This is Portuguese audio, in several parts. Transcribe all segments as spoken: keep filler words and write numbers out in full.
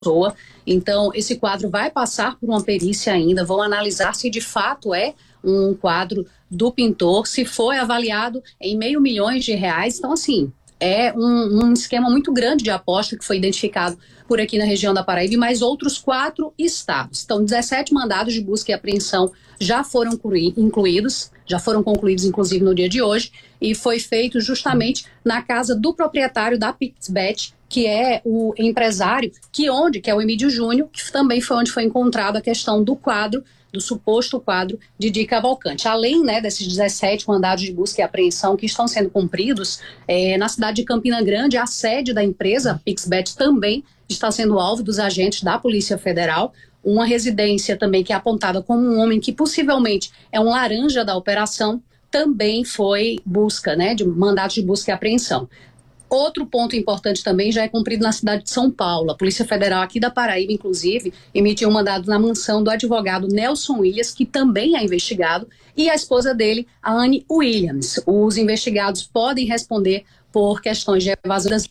pessoa. Então, esse quadro vai passar por uma perícia ainda, vão analisar se de fato é um quadro do pintor, se foi avaliado em meio milhões de reais. Então, assim, é um, um esquema muito grande de aposta que foi identificado por aqui na região da Paraíba e mais outros quatro estados. Então, dezessete mandados de busca e apreensão já foram incluídos, já foram concluídos, inclusive, no dia de hoje, e foi feito justamente na casa do proprietário da Pixbet, que é o empresário, que onde, que é o Emílio Júnior, que também foi onde foi encontrada a questão do quadro, do suposto quadro de Didi Cavalcante. Além, né, desses dezessete mandados de busca e apreensão que estão sendo cumpridos, é, na cidade de Campina Grande, a sede da empresa Pixbet também está sendo alvo dos agentes da Polícia Federal. Uma residência também que é apontada como um homem que possivelmente é um laranja da operação, também foi busca, né, de mandados de busca e apreensão. Outro ponto importante também já é cumprido na cidade de São Paulo. A Polícia Federal aqui da Paraíba, inclusive, emitiu um mandado na mansão do advogado Nelson Williams, que também é investigado, e a esposa dele, a Anne Williams. Os investigados podem responder por questões de evasão das...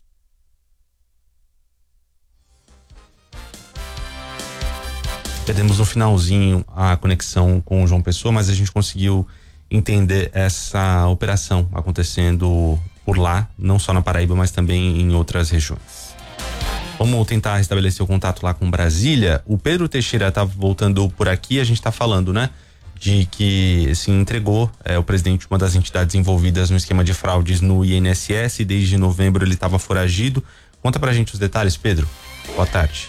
Perdemos no finalzinho a conexão com o João Pessoa, mas a gente conseguiu entender essa operação acontecendo por lá, não só na Paraíba, mas também em outras regiões. Vamos tentar restabelecer o contato lá com Brasília. O Pedro Teixeira tá voltando por aqui, a gente tá falando, né, de que se entregou é, o presidente de uma das entidades envolvidas no esquema de fraudes no I N S S, desde novembro ele estava foragido. Conta pra gente os detalhes, Pedro. Boa tarde.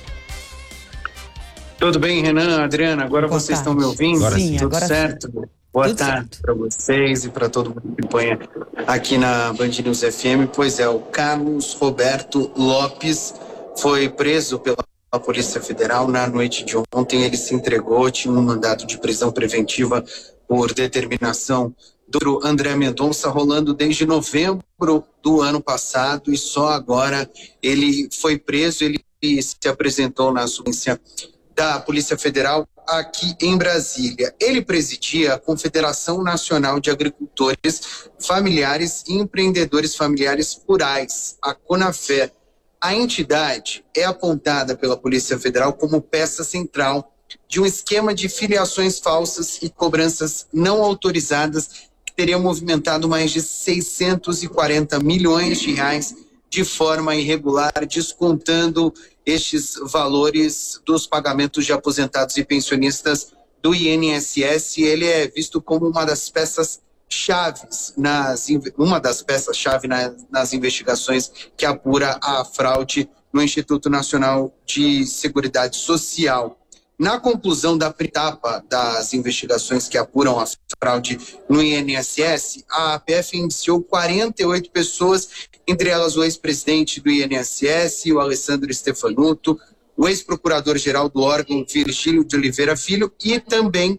Tudo bem, Renan, Adriana? Agora Boa vocês tarde. estão me ouvindo? Agora sim, Tudo agora certo? sim. Boa Tudo tarde para vocês e para todo mundo que acompanha aqui na Band News F M. Pois é, o Carlos Roberto Lopes foi preso pela Polícia Federal na noite de ontem. Ele se entregou, tinha um mandato de prisão preventiva por determinação do André Mendonça rolando desde novembro do ano passado e só agora ele foi preso. Ele se apresentou na substância da Polícia Federal aqui em Brasília. Ele presidia a Confederação Nacional de Agricultores Familiares e Empreendedores Familiares Rurais, a CONAFER. A entidade é apontada pela Polícia Federal como peça central de um esquema de filiações falsas e cobranças não autorizadas que teria movimentado mais de seiscentos e quarenta milhões de reais de forma irregular, descontando estes valores dos pagamentos de aposentados e pensionistas do I N S S. Ele é visto como uma das peças chaves nas uma das peças chave nas, nas investigações que apura a fraude no Instituto Nacional de Seguridade Social. Na conclusão da etapa das investigações que apuram a fraude no I N S S, a A P F indiciou quarenta e oito pessoas, entre elas o ex-presidente do I N S S, o Alessandro Stefanuto, o ex-procurador-geral do órgão, Virgílio de Oliveira Filho, e também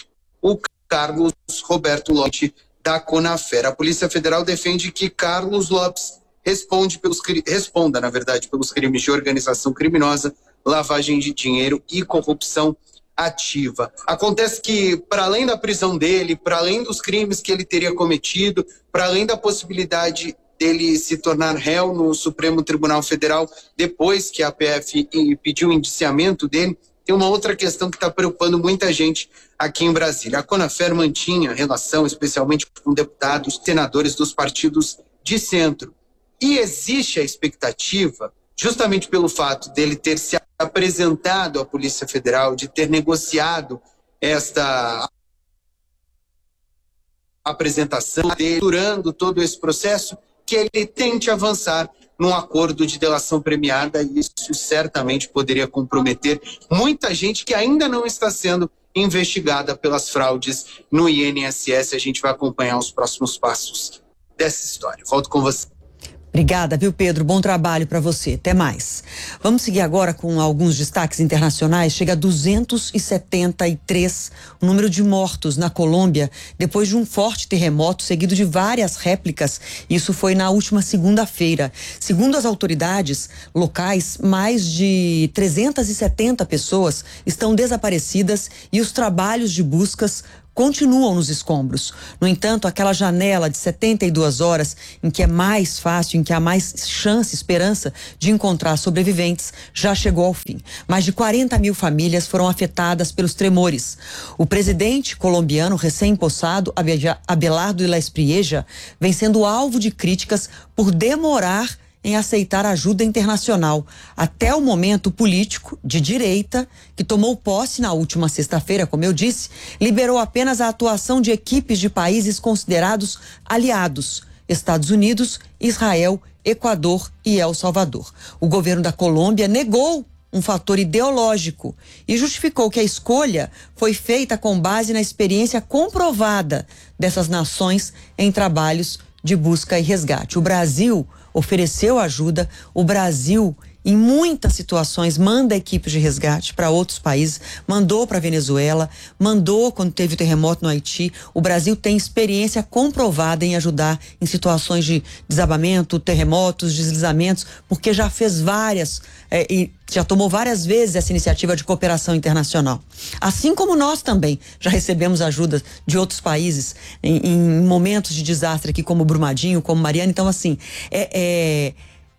o Carlos Roberto Lopes, da CONAFER. A Polícia Federal defende que Carlos Lopes responde pelos, responda, na verdade, pelos crimes de organização criminosa, lavagem de dinheiro e corrupção ativa. Acontece que, para além da prisão dele, para além dos crimes que ele teria cometido, para além da possibilidade dele se tornar réu no Supremo Tribunal Federal, depois que a P F pediu o indiciamento dele, tem uma outra questão que está preocupando muita gente aqui em Brasília. A CONAFER mantinha relação, especialmente com deputados, senadores dos partidos de centro. E existe a expectativa, justamente pelo fato dele ter se apresentado à Polícia Federal, de ter negociado esta apresentação dele, durante todo esse processo, que ele tente avançar num acordo de delação premiada, e isso certamente poderia comprometer muita gente que ainda não está sendo investigada pelas fraudes no I N S S. A gente vai acompanhar os próximos passos dessa história. Volto com você. Obrigada, viu, Pedro? Bom trabalho para você. Até mais. Vamos seguir agora com alguns destaques internacionais. Chega a duzentos e setenta e três o número de mortos na Colômbia depois de um forte terremoto seguido de várias réplicas. Isso foi na última segunda-feira. Segundo as autoridades locais, mais de trezentas e setenta pessoas estão desaparecidas e os trabalhos de buscas continuam nos escombros. No entanto, aquela janela de setenta e duas horas em que é mais fácil, em que há mais chance, esperança de encontrar sobreviventes, já chegou ao fim. Mais de quarenta mil famílias foram afetadas pelos tremores. O presidente colombiano recém-impossado, Abelardo de la Espriella, vem sendo alvo de críticas por demorar em aceitar ajuda internacional. Até o momento, o político de direita, que tomou posse na última sexta-feira, como eu disse, liberou apenas a atuação de equipes de países considerados aliados: Estados Unidos, Israel, Equador e El Salvador. O governo da Colômbia negou um fator ideológico e justificou que a escolha foi feita com base na experiência comprovada dessas nações em trabalhos de busca e resgate. O Brasil ofereceu ajuda, o Brasil, em muitas situações, manda equipes de resgate para outros países, mandou para a Venezuela, mandou quando teve o terremoto no Haiti. O Brasil tem experiência comprovada em ajudar em situações de desabamento, terremotos, deslizamentos, porque já fez várias, é, e já tomou várias vezes essa iniciativa de cooperação internacional. Assim como nós também já recebemos ajuda de outros países em, em momentos de desastre aqui, como Brumadinho, como Mariana. Então, assim, é... é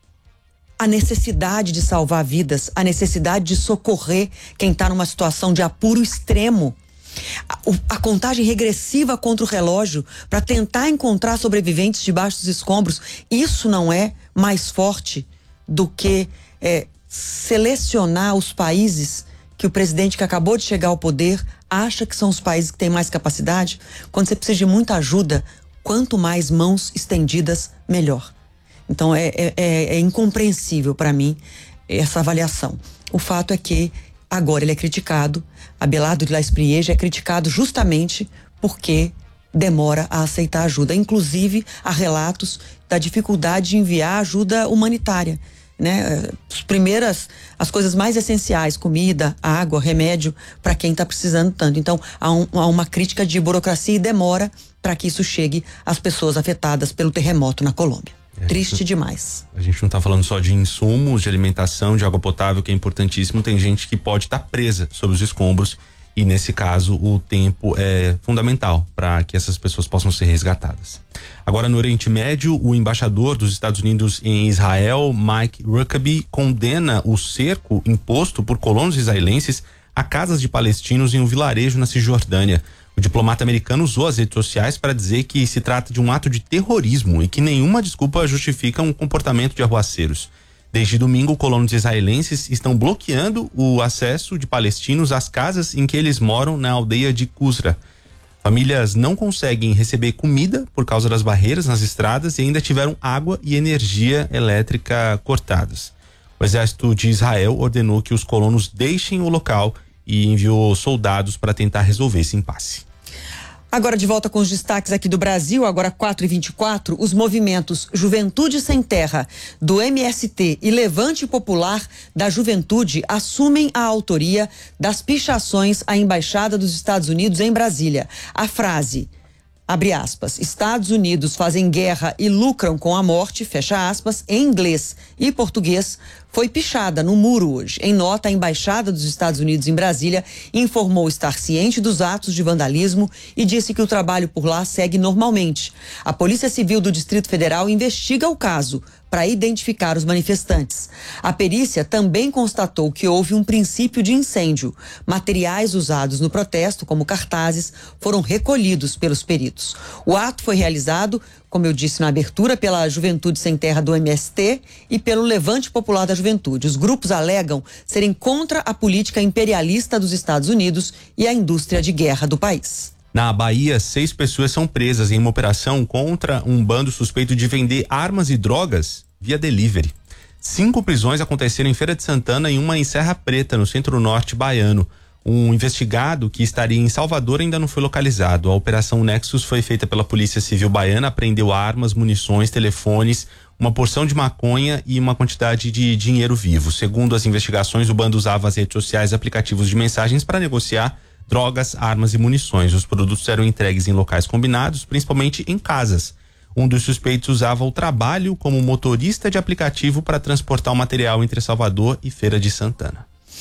a necessidade de salvar vidas, a necessidade de socorrer quem está numa situação de apuro extremo, a, a contagem regressiva contra o relógio para tentar encontrar sobreviventes debaixo dos escombros, isso não é mais forte do que é, selecionar os países que o presidente que acabou de chegar ao poder acha que são os países que têm mais capacidade? Quando você precisa de muita ajuda, quanto mais mãos estendidas, melhor. Então é, é, é incompreensível para mim essa avaliação. O fato é que agora ele é criticado, Abelardo de la Espriella é criticado justamente porque demora a aceitar ajuda. Inclusive, há relatos da dificuldade de enviar ajuda humanitária, né? As primeiras, as coisas mais essenciais, comida, água, remédio, para quem está precisando tanto. Então, há, um, há uma crítica de burocracia e demora para que isso chegue às pessoas afetadas pelo terremoto na Colômbia. É, Triste demais. A gente não está falando só de insumos, de alimentação, de água potável, que é importantíssimo. Tem gente que pode estar tá presa sobre os escombros e, nesse caso, o tempo é fundamental para que essas pessoas possam ser resgatadas. Agora, no Oriente Médio, o embaixador dos Estados Unidos em Israel, Mike Huckabee, condena o cerco imposto por colonos israelenses a casas de palestinos em um vilarejo na Cisjordânia. O diplomata americano usou as redes sociais para dizer que se trata de um ato de terrorismo e que nenhuma desculpa justifica um comportamento de arruaceiros. Desde domingo, colonos israelenses estão bloqueando o acesso de palestinos às casas em que eles moram na aldeia de Qusra. Famílias não conseguem receber comida por causa das barreiras nas estradas e ainda tiveram água e energia elétrica cortadas. O exército de Israel ordenou que os colonos deixem o local e enviou soldados para tentar resolver esse impasse. Agora de volta com os destaques aqui do Brasil, agora quatro e vinte e quatro, os movimentos Juventude Sem Terra, do M S T e Levante Popular da Juventude assumem a autoria das pichações à Embaixada dos Estados Unidos em Brasília. A frase, abre aspas, Estados Unidos fazem guerra e lucram com a morte, fecha aspas, em inglês e português, foi pichada no muro hoje. Em nota, a Embaixada dos Estados Unidos em Brasília informou estar ciente dos atos de vandalismo e disse que o trabalho por lá segue normalmente. A Polícia Civil do Distrito Federal investiga o caso para identificar os manifestantes. A perícia também constatou que houve um princípio de incêndio. Materiais usados no protesto, como cartazes, foram recolhidos pelos peritos. O ato foi realizado, como eu disse na abertura, pela Juventude Sem Terra do M S T e pelo Levante Popular da Juventude. Os grupos alegam serem contra a política imperialista dos Estados Unidos e a indústria de guerra do país. Na Bahia, seis pessoas são presas em uma operação contra um bando suspeito de vender armas e drogas via delivery. Cinco prisões aconteceram em Feira de Santana e uma em Serra Preta, no centro-norte baiano. Um investigado que estaria em Salvador ainda não foi localizado. A Operação Nexus foi feita pela Polícia Civil Baiana, apreendeu armas, munições, telefones, uma porção de maconha e uma quantidade de dinheiro vivo. Segundo as investigações, o bando usava as redes sociais e aplicativos de mensagens para negociar drogas, armas e munições. Os produtos eram entregues em locais combinados, principalmente em casas. Um dos suspeitos usava o trabalho como motorista de aplicativo para transportar o material entre Salvador e Feira de Santana.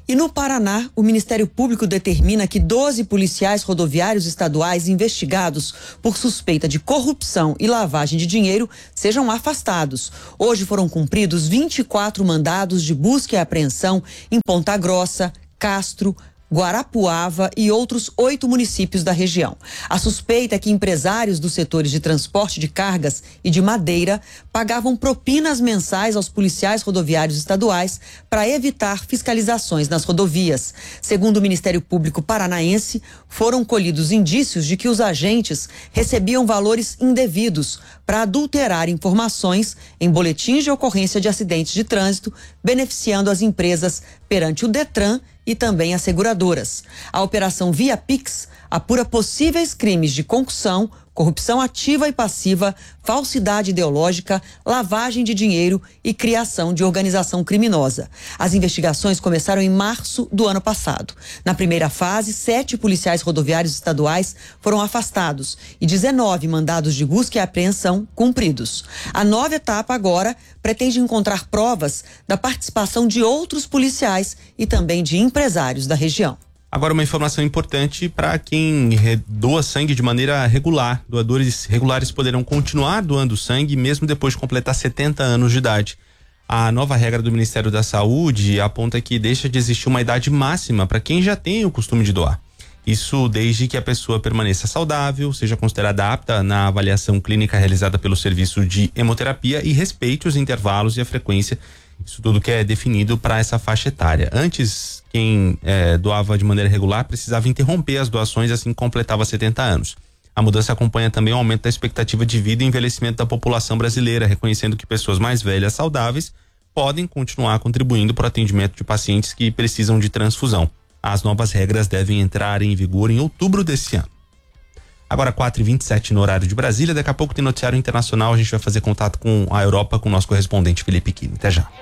E no Paraná, o Ministério Público determina que doze policiais rodoviários estaduais investigados por suspeita de corrupção e lavagem de dinheiro sejam afastados. Hoje foram cumpridos vinte e quatro mandados de busca e apreensão em Ponta Grossa, Castro, Guarapuava e outros oito municípios da região. A suspeita é que empresários dos setores de transporte de cargas e de madeira pagavam propinas mensais aos policiais rodoviários estaduais para evitar fiscalizações nas rodovias. Segundo o Ministério Público Paranaense, foram colhidos indícios de que os agentes recebiam valores indevidos para adulterar informações em boletins de ocorrência de acidentes de trânsito, beneficiando as empresas perante o Detran e também as seguradoras. A operação Via Pix apura possíveis crimes de concussão, corrupção ativa e passiva, falsidade ideológica, lavagem de dinheiro e criação de organização criminosa. As investigações começaram em março do ano passado. Na primeira fase, sete policiais rodoviários estaduais foram afastados e dezenove mandados de busca e apreensão cumpridos. A nova etapa agora pretende encontrar provas da participação de outros policiais e também de empresários da região. Agora, uma informação importante para quem doa sangue de maneira regular. Doadores regulares poderão continuar doando sangue mesmo depois de completar setenta anos de idade. A nova regra do Ministério da Saúde aponta que deixa de existir uma idade máxima para quem já tem o costume de doar. Isso desde que a pessoa permaneça saudável, seja considerada apta na avaliação clínica realizada pelo serviço de hemoterapia e respeite os intervalos e a frequência. Isso tudo que é definido para essa faixa etária. Antes, quem é, doava de maneira regular precisava interromper as doações assim que completava setenta anos. A mudança acompanha também o aumento da expectativa de vida e envelhecimento da população brasileira, reconhecendo que pessoas mais velhas saudáveis podem continuar contribuindo para o atendimento de pacientes que precisam de transfusão. As novas regras devem entrar em vigor em outubro desse ano. Agora quatro e vinte e sete no horário de Brasília. Daqui a pouco tem noticiário internacional. A gente vai fazer contato com a Europa com o nosso correspondente Felipe Quino. Até já.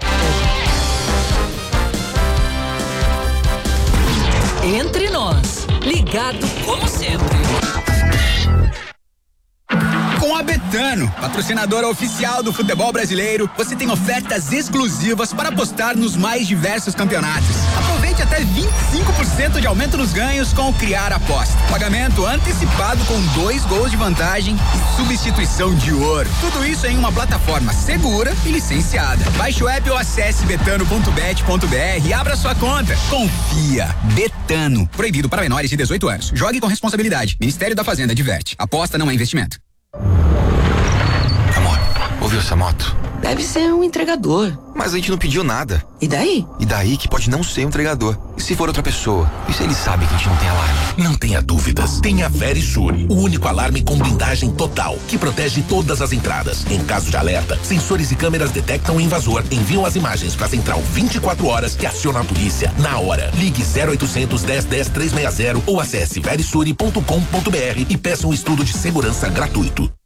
Entre nós, ligado como sempre. Com a Betano, patrocinadora oficial do futebol brasileiro, você tem ofertas exclusivas para apostar nos mais diversos campeonatos. Aproveite até vinte e cinco por cento de aumento nos ganhos com o Criar Aposta. Pagamento antecipado com dois gols de vantagem e substituição de ouro. Tudo isso em uma plataforma segura e licenciada. Baixe o app ou acesse betano ponto bet ponto br e abra sua conta. Confia. Betano. Proibido para menores de dezoito anos. Jogue com responsabilidade. Ministério da Fazenda adverte. Aposta não é investimento. Amor, ouviu essa moto? Deve ser um entregador. Mas a gente não pediu nada. E daí? E daí que pode não ser um entregador. E se for outra pessoa? E se ele sabe que a gente não tem alarme? Não tenha dúvidas. Tenha a Verisure, o único alarme com blindagem total, que protege todas as entradas. Em caso de alerta, sensores e câmeras detectam o invasor, enviam as imagens para a central vinte e quatro horas e aciona a polícia na hora. Ligue zero oitocentos, dez, dez, trezentos e sessenta ou acesse verisure ponto com ponto br e peça um estudo de segurança gratuito.